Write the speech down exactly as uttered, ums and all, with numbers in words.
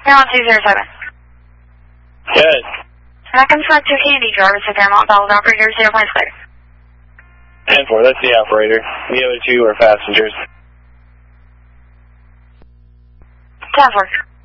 Fairmont two zero seven. Good. And I confirm two Kennedy drivers to Fairmont, Dallas operator zero point six. ten four, that's the operator. The other two are passengers. ten four.